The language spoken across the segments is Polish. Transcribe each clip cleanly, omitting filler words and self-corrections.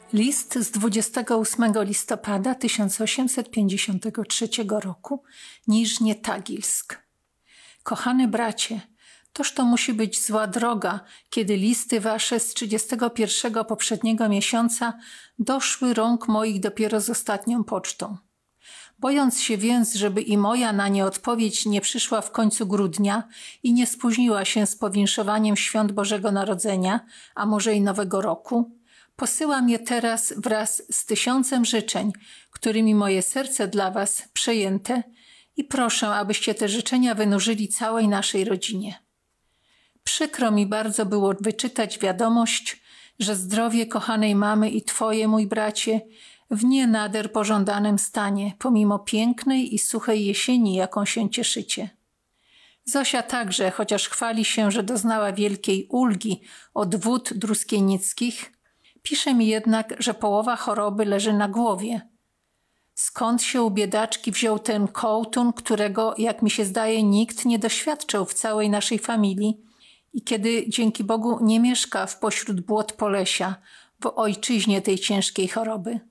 List z 28 listopada 1853 roku, Niżnie Tagilsk. Kochany bracie, toż to musi być zła droga, kiedy listy wasze z 31 poprzedniego miesiąca doszły rąk moich dopiero z ostatnią pocztą. Bojąc się więc, żeby i moja na nie odpowiedź nie przyszła w końcu grudnia i nie spóźniła się z powinszowaniem świąt Bożego Narodzenia, a może i Nowego Roku, posyłam je teraz wraz z 1000 życzeń, którymi moje serce dla was przejęte i proszę, abyście te życzenia wynurzyli całej naszej rodzinie. Przykro mi bardzo było wyczytać wiadomość, że zdrowie kochanej mamy i twoje, mój bracie, w nie nader pożądanym stanie, pomimo pięknej i suchej jesieni, jaką się cieszycie. Zosia także, chociaż chwali się, że doznała wielkiej ulgi od wód druskienickich, pisze mi jednak, że połowa choroby leży na głowie. Skąd się u biedaczki wziął ten kołtun, którego, jak mi się zdaje, nikt nie doświadczył w całej naszej familii i kiedy, dzięki Bogu, nie mieszka w pośród błot Polesia, w ojczyźnie tej ciężkiej choroby.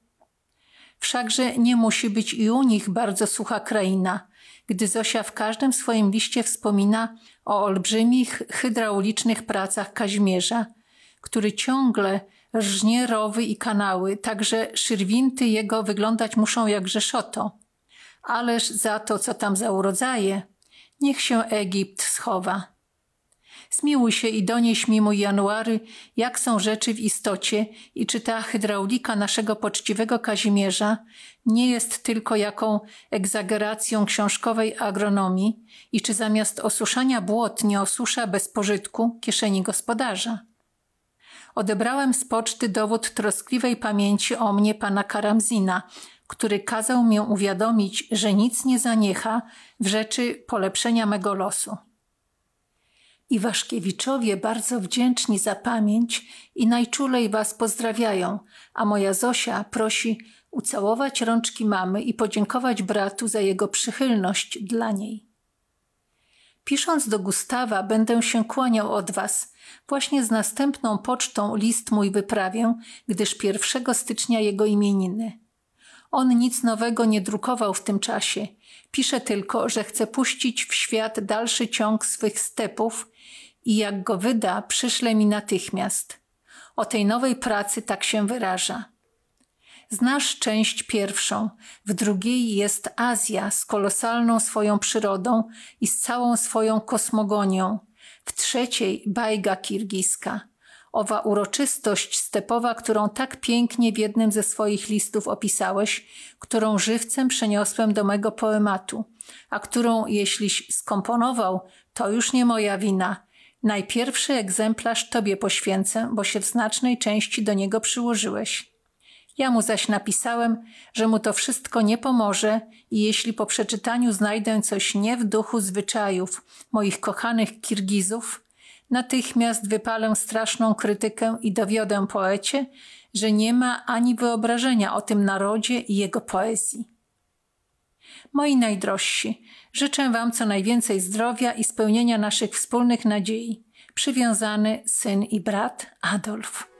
Wszakże nie musi być i u nich bardzo sucha kraina, gdy Zosia w każdym swoim liście wspomina o olbrzymich hydraulicznych pracach Kazimierza, który ciągle rżnie rowy i kanały, także szyrwinty jego wyglądać muszą jak rzeszoto. Ależ za to, co tam za urodzaje, niech się Egipt schowa. Zmiłuj się i donieś mi, mój January, jak są rzeczy w istocie i czy ta hydraulika naszego poczciwego Kazimierza nie jest tylko jaką egzageracją książkowej agronomii i czy zamiast osuszania błot nie osusza bez pożytku kieszeni gospodarza. Odebrałem z poczty dowód troskliwej pamięci o mnie pana Karamzina, który kazał mię uwiadomić, że nic nie zaniecha w rzeczy polepszenia mego losu. Iwaszkiewiczowie bardzo wdzięczni za pamięć i najczulej was pozdrawiają, a moja Zosia prosi ucałować rączki mamy i podziękować bratu za jego przychylność dla niej. Pisząc do Gustawa, będę się kłaniał od was. Właśnie z następną pocztą list mój wyprawię, gdyż 1 stycznia jego imieniny. On nic nowego nie drukował w tym czasie. Pisze tylko, że chce puścić w świat dalszy ciąg swych stepów i jak go wyda, przyszle mi natychmiast. O tej nowej pracy tak się wyraża. Znasz część pierwszą, w drugiej jest Azja z kolosalną swoją przyrodą i z całą swoją kosmogonią, w trzeciej bajga kirgiska. Owa uroczystość stepowa, którą tak pięknie w jednym ze swoich listów opisałeś, którą żywcem przeniosłem do mego poematu, a którą, jeśliś skomponował, to już nie moja wina. Najpierwszy egzemplarz tobie poświęcę, bo się w znacznej części do niego przyłożyłeś. Ja mu zaś napisałem, że mu to wszystko nie pomoże i jeśli po przeczytaniu znajdę coś nie w duchu zwyczajów moich kochanych Kirgizów, natychmiast wypalę straszną krytykę i dowiodę poecie, że nie ma ani wyobrażenia o tym narodzie i jego poezji. Moi najdrożsi, życzę wam co najwięcej zdrowia i spełnienia naszych wspólnych nadziei. Przywiązany syn i brat Adolf.